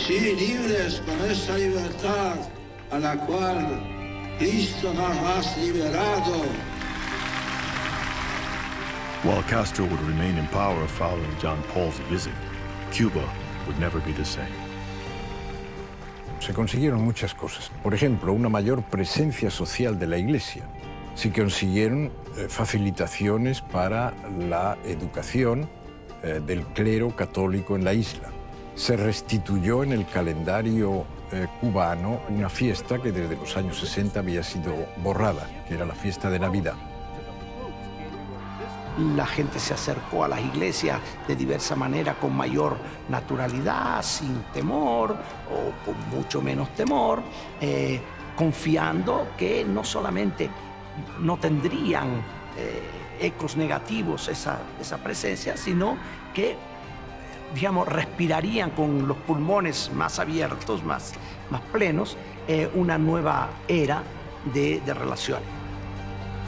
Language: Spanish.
Sí, libres con esa libertad a la cual Cristo nos ha liberado. While Castro would remain in power following John Paul's visit, Cuba would never be the same. Se consiguieron muchas cosas. Por ejemplo, una mayor presencia social de la Iglesia. Se consiguieron facilitaciones para la educación del clero católico en la isla. Se restituyó en el calendario cubano una fiesta que desde los años 60 había sido borrada, que era la fiesta de Navidad. La gente se acercó a las iglesias de diversa manera, con mayor naturalidad, sin temor o con mucho menos temor, confiando que no solamente no tendrían ecos negativos esa presencia, sino que, digamos, respirarían con los pulmones más abiertos, más plenos, una nueva era de relaciones.